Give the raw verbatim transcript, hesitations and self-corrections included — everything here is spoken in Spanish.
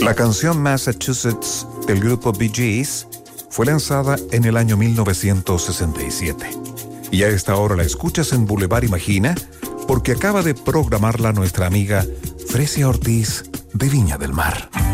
La canción Massachusetts del grupo Bee Gees fue lanzada en el año mil novecientos sesenta y siete. Y a esta hora la escuchas en Boulevard Imagina porque acaba de programarla nuestra amiga Fresia Ortiz de Viña del Mar.